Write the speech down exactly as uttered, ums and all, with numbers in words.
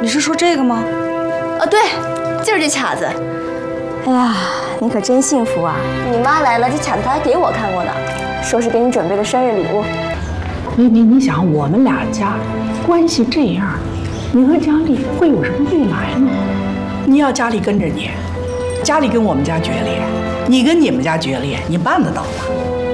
你是说这个吗？ 哦，对，就是这卡子。哎呀，你可真幸福啊！你妈来了，这卡子她还给我看过呢，说是给你准备的生日礼物。 微微，你想我们俩家关系这样，你和佳丽会有什么未来吗？你要佳丽跟着你，佳丽跟我们家决裂，你跟你们家决裂，你办得到吗？